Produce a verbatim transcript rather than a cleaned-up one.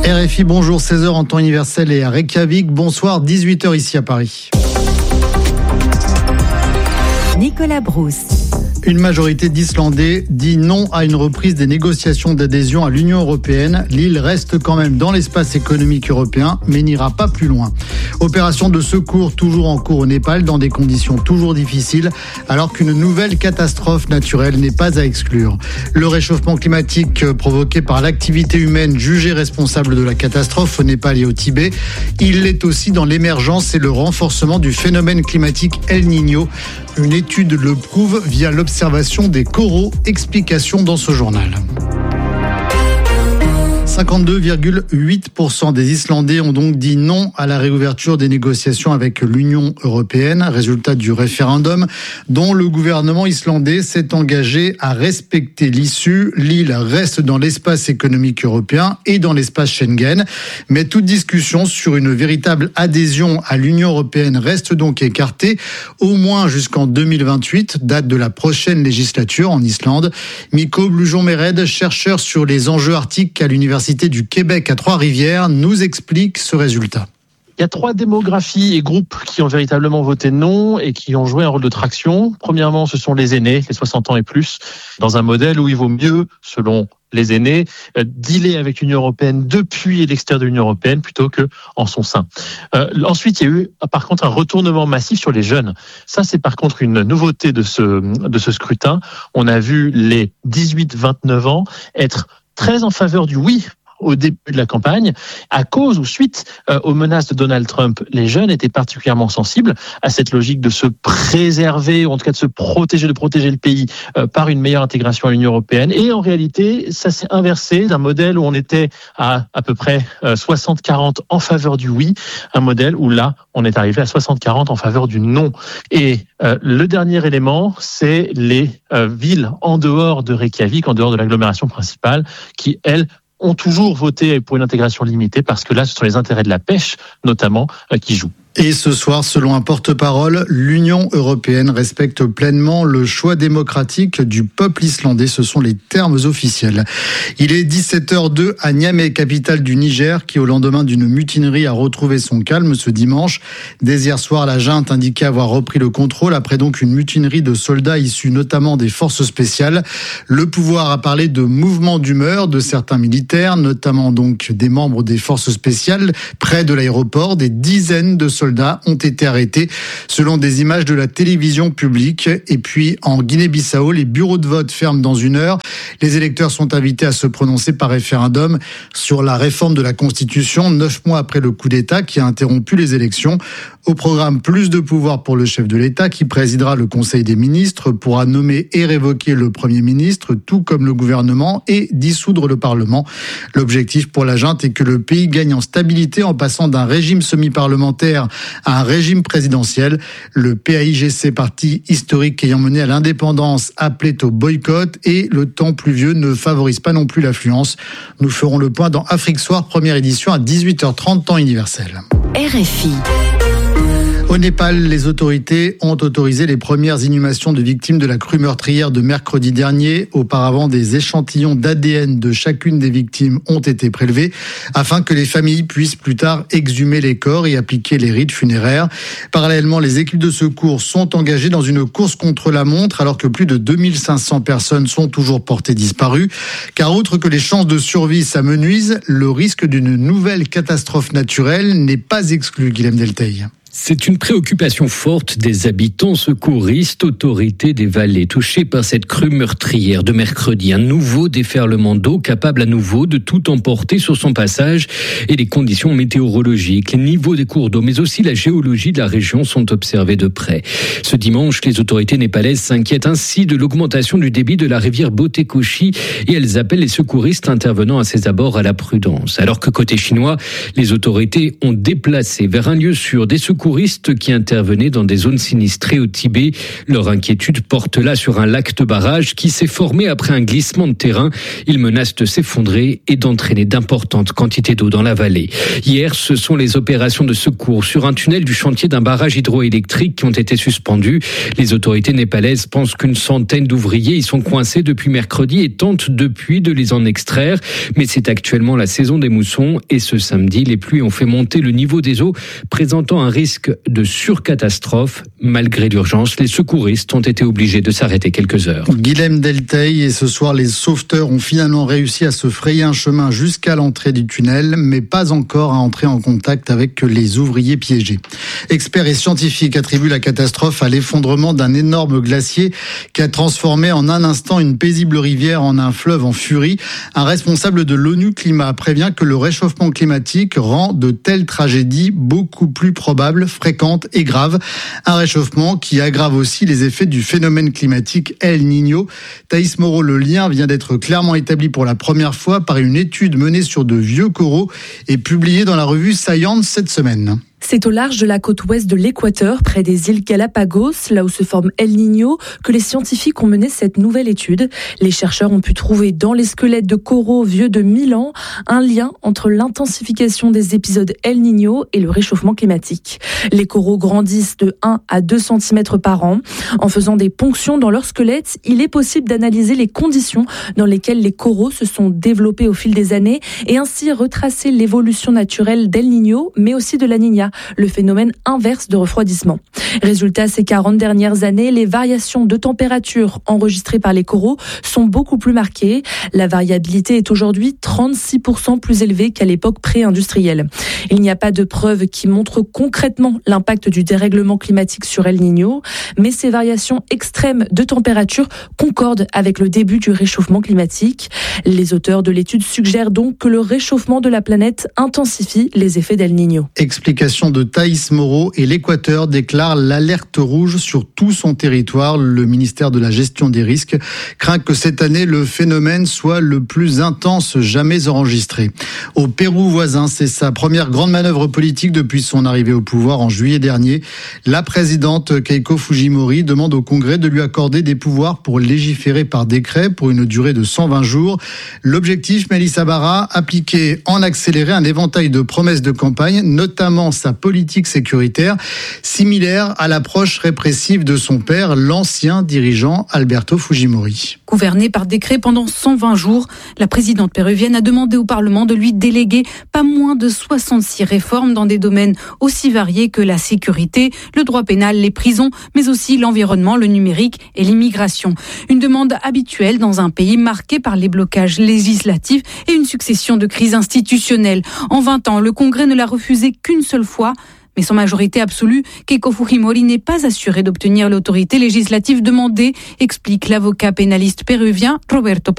R F I, bonjour, seize heures en temps universel et à Reykjavik. Bonsoir, dix-huit heures ici à Paris. Nicolas Brousse. Une majorité d'Islandais dit non à une reprise des négociations d'adhésion à l'Union européenne. L'île reste quand même dans l'espace économique européen, mais n'ira pas plus loin. Opération de secours toujours en cours au Népal, dans des conditions toujours difficiles, alors qu'une nouvelle catastrophe naturelle n'est pas à exclure. Le réchauffement climatique provoqué par l'activité humaine jugée responsable de la catastrophe au Népal et au Tibet, il l'est aussi dans l'émergence et le renforcement du phénomène climatique El Niño. Une étude le prouve via l'observation des coraux. Explication dans ce journal. cinquante-deux virgule huit pour cent des Islandais ont donc dit non à la réouverture des négociations avec l'Union européenne, résultat du référendum dont le gouvernement islandais s'est engagé à respecter l'issue. L'île reste dans l'espace économique européen et dans l'espace Schengen, mais toute discussion sur une véritable adhésion à l'Union européenne reste donc écartée, au moins jusqu'en deux mille vingt-huit, date de la prochaine législature en Islande. Mikko Blujon-Mered, chercheur sur les enjeux arctiques à l'université du Québec à Trois-Rivières, nous explique ce résultat. Il y a trois démographies et groupes qui ont véritablement voté non et qui ont joué un rôle de traction. Premièrement, ce sont les aînés, les soixante ans et plus, dans un modèle où il vaut mieux, selon les aînés, dealer avec l'Union européenne depuis l'extérieur de l'Union européenne plutôt que en son sein. Euh, ensuite, il y a eu par contre un retournement massif sur les jeunes. Ça, c'est par contre une nouveauté de ce, de ce scrutin. On a vu les dix-huit vingt-neuf ans être très en faveur du oui au début de la campagne, à cause ou suite euh, aux menaces de Donald Trump. Les jeunes étaient particulièrement sensibles à cette logique de se préserver, ou en tout cas de se protéger, de protéger le pays euh, par une meilleure intégration à l'Union européenne. Et en réalité, ça s'est inversé d'un modèle où on était à à peu près euh, soixante quarante en faveur du oui, un modèle où là, on est arrivé à soixante quarante en faveur du non. Et euh, le dernier élément, c'est les euh, villes en dehors de Reykjavik, en dehors de l'agglomération principale, qui, elles, ont toujours voté pour une intégration limitée parce que là, ce sont les intérêts de la pêche, notamment, qui jouent. Et ce soir, selon un porte-parole, l'Union européenne respecte pleinement le choix démocratique du peuple islandais. Ce sont les termes officiels. Il est dix-sept heures deux à Niamey, capitale du Niger, qui au lendemain d'une mutinerie a retrouvé son calme ce dimanche. Dès hier soir, la junte indiquait avoir repris le contrôle après donc une mutinerie de soldats issus notamment des forces spéciales. Le pouvoir a parlé de mouvement d'humeur de certains militaires, notamment donc des membres des forces spéciales près de l'aéroport. Des dizaines de soldats soldats ont été arrêtés selon des images de la télévision publique. Et puis en Guinée-Bissau, les bureaux de vote ferment dans une heure. Les électeurs sont invités à se prononcer par référendum sur la réforme de la Constitution, neuf mois après le coup d'État qui a interrompu les élections. Au programme, plus de pouvoir pour le chef de l'État qui présidera le Conseil des ministres, pourra nommer et révoquer le Premier ministre, tout comme le gouvernement, et dissoudre le Parlement. L'objectif pour la junte est que le pays gagne en stabilité en passant d'un régime semi-parlementaire à un régime présidentiel. Le P A I G C, parti historique ayant mené à l'indépendance, appelait au boycott et le temps pluvieux ne favorise pas non plus l'affluence. Nous ferons le point dans Afrique Soir, première édition à dix-huit heures trente, temps universel. R F I. Au Népal, les autorités ont autorisé les premières inhumations de victimes de la crue meurtrière de mercredi dernier. Auparavant, des échantillons d'A D N de chacune des victimes ont été prélevés afin que les familles puissent plus tard exhumer les corps et appliquer les rites funéraires. Parallèlement, les équipes de secours sont engagées dans une course contre la montre alors que plus de deux mille cinq cents personnes sont toujours portées disparues. Car outre que les chances de survie s'amenuisent, le risque d'une nouvelle catastrophe naturelle n'est pas exclu, Guilhem Delteil. C'est une préoccupation forte des habitants, secouristes, autorités des vallées touchées par cette crue meurtrière de mercredi. Un nouveau déferlement d'eau capable à nouveau de tout emporter sur son passage et les conditions météorologiques, les niveaux des cours d'eau, mais aussi la géologie de la région sont observés de près. Ce dimanche, les autorités népalaises s'inquiètent ainsi de l'augmentation du débit de la rivière Botekoshi et elles appellent les secouristes intervenant à ses abords à la prudence. Alors que côté chinois, les autorités ont déplacé vers un lieu sûr des secours secouristes qui intervenaient dans des zones sinistrées au Tibet. Leur inquiétude porte là sur un lac de barrage qui s'est formé après un glissement de terrain. Il menace de s'effondrer et d'entraîner d'importantes quantités d'eau dans la vallée. Hier, ce sont les opérations de secours sur un tunnel du chantier d'un barrage hydroélectrique qui ont été suspendues. Les autorités népalaises pensent qu'une centaine d'ouvriers y sont coincés depuis mercredi et tentent depuis de les en extraire. Mais c'est actuellement la saison des moussons et ce samedi, les pluies ont fait monter le niveau des eaux, présentant un risque de surcatastrophe. Malgré l'urgence, les secouristes ont été obligés de s'arrêter quelques heures. Guilhem Delteil, et ce soir, les sauveteurs ont finalement réussi à se frayer un chemin jusqu'à l'entrée du tunnel, mais pas encore à entrer en contact avec les ouvriers piégés. Experts et scientifiques attribuent la catastrophe à l'effondrement d'un énorme glacier qui a transformé en un instant une paisible rivière en un fleuve en furie. Un responsable de l'ONU Climat prévient que le réchauffement climatique rend de telles tragédies beaucoup plus probables, fréquentes et graves. Un réchauffement qui aggrave aussi les effets du phénomène climatique El Niño. Thaïs Moreau, le lien vient d'être clairement établi pour la première fois par une étude menée sur de vieux coraux et publiée dans la revue Science cette semaine. C'est au large de la côte ouest de l'Équateur, près des îles Galapagos, là où se forme El Niño, que les scientifiques ont mené cette nouvelle étude. Les chercheurs ont pu trouver dans les squelettes de coraux vieux de mille ans un lien entre l'intensification des épisodes El Niño et le réchauffement climatique. Les coraux grandissent de un à deux centimètres par an. En faisant des ponctions dans leurs squelettes, il est possible d'analyser les conditions dans lesquelles les coraux se sont développés au fil des années et ainsi retracer l'évolution naturelle d'El Niño, mais aussi de la Niña, le phénomène inverse de refroidissement. Résultat, ces quarante dernières années, les variations de température enregistrées par les coraux sont beaucoup plus marquées. La variabilité est aujourd'hui trente-six pour cent plus élevée qu'à l'époque pré-industrielle. Il n'y a pas de preuves qui montrent concrètement l'impact du dérèglement climatique sur El Niño, mais ces variations extrêmes de température concordent avec le début du réchauffement climatique. Les auteurs de l'étude suggèrent donc que le réchauffement de la planète intensifie les effets d'El Niño. Explication de Thaïs Moreau, et l'Équateur déclare l'alerte rouge sur tout son territoire. Le ministère de la Gestion des risques craint que cette année, le phénomène soit le plus intense jamais enregistré. Au Pérou voisin, c'est sa première grande manœuvre politique depuis son arrivée au pouvoir en juillet dernier. La présidente Keiko Fujimori demande au Congrès de lui accorder des pouvoirs pour légiférer par décret pour une durée de cent vingt jours. L'objectif, Mélissa Barra, appliquer en accéléré un éventail de promesses de campagne, notamment sa politique sécuritaire, similaire à l'approche répressive de son père, l'ancien dirigeant Alberto Fujimori. Gouvernée par décret pendant cent vingt jours, la présidente péruvienne a demandé au Parlement de lui déléguer pas moins de soixante-six réformes dans des domaines aussi variés que la sécurité, le droit pénal, les prisons, mais aussi l'environnement, le numérique et l'immigration. Une demande habituelle dans un pays marqué par les blocages législatifs et une succession de crises institutionnelles. En vingt ans, le Congrès ne l'a refusé qu'une seule fois. Mais sans majorité absolue, Keiko Fujimori n'est pas assurée d'obtenir l'autorité législative demandée, explique l'avocat pénaliste péruvien Roberto